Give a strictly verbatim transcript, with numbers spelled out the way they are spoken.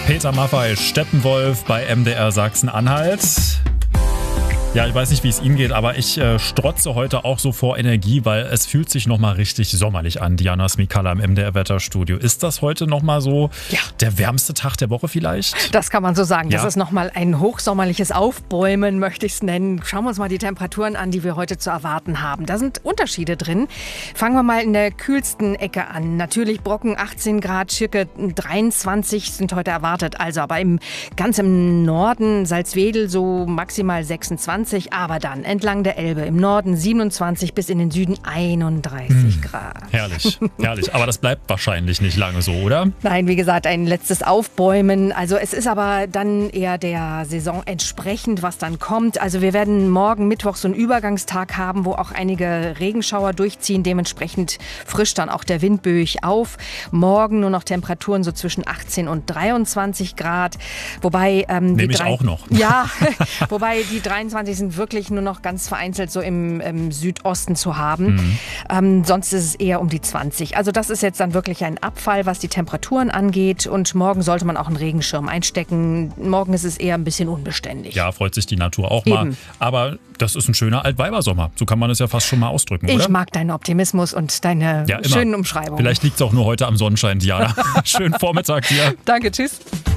Peter Maffay, Steppenwolf bei M D R Sachsen-Anhalt. Ja, ich weiß nicht, wie es Ihnen geht, aber ich äh, strotze heute auch so vor Energie, weil es fühlt sich nochmal richtig sommerlich an. Diana Smikalla im M D R-Wetterstudio. Ist das heute nochmal so ja. der wärmste Tag der Woche vielleicht? Das kann man so sagen. Ja. Das ist nochmal ein hochsommerliches Aufbäumen, möchte ich es nennen. Schauen wir uns mal die Temperaturen an, die wir heute zu erwarten haben. Da sind Unterschiede drin. Fangen wir mal in der kühlsten Ecke an. Natürlich Brocken achtzehn Grad, Schirke dreiundzwanzig sind heute erwartet. Also aber im, ganz im Norden, Salzwedel so maximal sechsundzwanzig. Aber dann entlang der Elbe im Norden siebenundzwanzig bis in den Süden einunddreißig mmh, Grad. Herrlich, herrlich. Aber das bleibt wahrscheinlich nicht lange so, oder? Nein, wie gesagt, ein letztes Aufbäumen. Also es ist aber dann eher der Saison entsprechend, was dann kommt. Also wir werden morgen Mittwoch so einen Übergangstag haben, wo auch einige Regenschauer durchziehen. Dementsprechend frischt dann auch der Wind böig auf. Morgen nur noch Temperaturen so zwischen achtzehn und dreiundzwanzig Grad. Wobei ähm, Nehme die ich drei, auch noch. Ja, wobei die dreiundzwanzig sind wirklich nur noch ganz vereinzelt so im, im Südosten zu haben. Mhm. Ähm, sonst ist es eher um die zwanzig. Also das ist jetzt dann wirklich ein Abfall, was die Temperaturen angeht. Und morgen sollte man auch einen Regenschirm einstecken. Morgen ist es eher ein bisschen unbeständig. Ja, freut sich die Natur auch mal. Eben. Aber das ist ein schöner Altweibersommer. So kann man es ja fast schon mal ausdrücken, oder? Ich mag deinen Optimismus und deine ja, schönen Umschreibungen. Vielleicht liegt es auch nur heute am Sonnenschein, Diana. Schönen Vormittag dir. Danke, tschüss.